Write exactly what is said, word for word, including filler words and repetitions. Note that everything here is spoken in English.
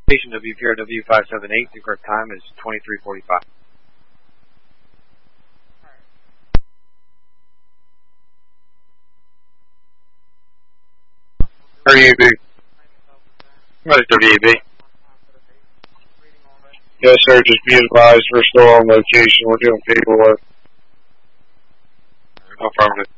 Station W P R W five seven eight, the correct time is twenty-three forty-five. thirty-eight B. Right, thirty-eight B. Yes, sir. Just be advised we're still on location. We're doing paperwork. Affirmative.